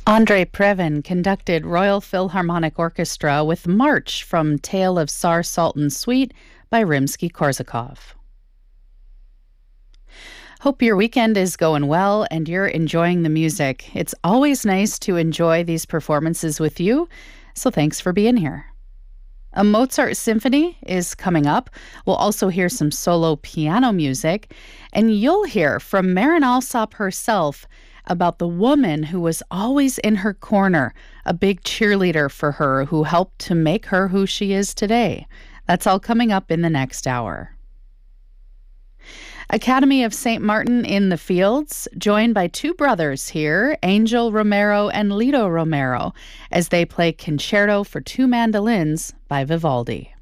Andrei Previn conducted Royal Philharmonic Orchestra with March from Tale of Tsar Sultan Suite by Rimsky-Korsakov. Hope your weekend is going well and you're enjoying the music. It's always nice to enjoy these performances with you, so thanks for being here. A Mozart symphony is coming up. We'll also hear some solo piano music, and you'll hear from Marin Alsop herself about the woman who was always in her corner, a big cheerleader for her who helped to make her who she is today. That's all coming up in the next hour. Academy of St. Martin in the Fields, joined by two brothers here, Angel Romero and Lito Romero, as they play Concerto for Two Mandolins by Vivaldi.